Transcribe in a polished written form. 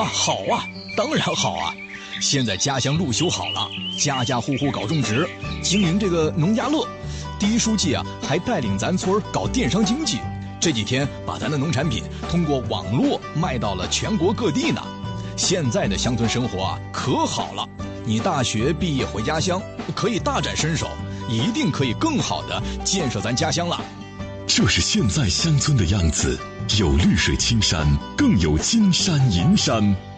好啊，当然好啊。现在家乡路修好了，家家户户搞种植，经营这个农家乐。第一书记啊，还带领咱村搞电商经济，这几天把咱的农产品通过网络卖到了全国各地呢。现在的乡村生活啊，可好了。你大学毕业回家乡，可以大展身手，一定可以更好的建设咱家乡了。 这是现在乡村的样子，有绿水青山，更有金山银山。